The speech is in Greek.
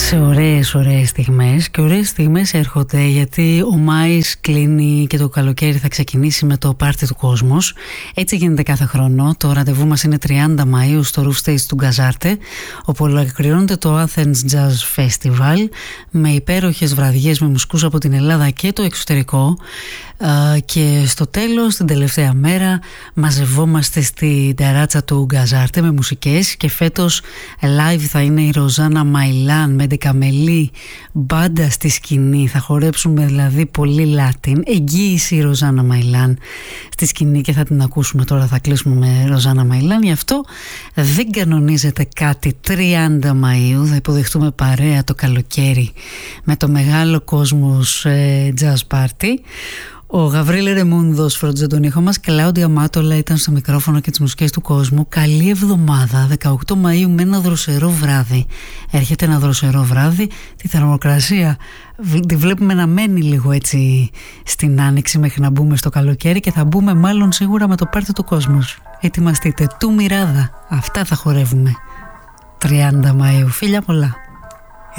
Σε ωραίες στιγμές, και ωραίες στιγμές έρχονται γιατί ο Μάης κλείνει και το καλοκαίρι θα ξεκινήσει με το πάρτι του Κόσμος. Έτσι γίνεται κάθε χρόνο. Το ραντεβού μας είναι 30 Μαΐου στο Roof Stage του Γκαζάρτε, όπου ολοκληρώνεται το Athens Jazz Festival με υπέροχες βραδιές με μουσικούς από την Ελλάδα και το εξωτερικό. Και στο τέλος, την τελευταία μέρα, μαζευόμαστε στην ταράτσα του Γκαζάρτε με μουσικές, και φέτος live θα είναι η Ροζάνα Μαϊλάν με Ντεκαμελή μπάντα στη σκηνή. Θα χορέψουμε δηλαδή πολύ Λάτιν. Εγγύηση η Ροζάνα Μαϊλάν στη σκηνή, και θα την ακούσουμε τώρα. Θα κλείσουμε με Ροζάνα Μαϊλάν. Γι' αυτό δεν κανονίζεται κάτι. 30 Μαΐου θα υποδεχτούμε παρέα το καλοκαίρι με το μεγάλο Κόσμος Jazz Party. Ο Γαβρίλη Ρεμούνδος φρόντιζε τον ήχο μας. Κλάουντια Μάτολα ήταν στο μικρόφωνο και τις μουσικές του κόσμου. Καλή εβδομάδα. 18 Μαΐου με ένα δροσερό βράδυ. Έρχεται ένα δροσερό βράδυ. Τη θερμοκρασία τη βλέπουμε να μένει λίγο έτσι στην άνοιξη μέχρι να μπούμε στο καλοκαίρι, και θα μπούμε μάλλον σίγουρα με το πάρτι του κόσμου. Ετοιμαστείτε. Του Μοιράδα. Αυτά θα χορεύουμε 30 Μαΐου. Φίλια πολλά.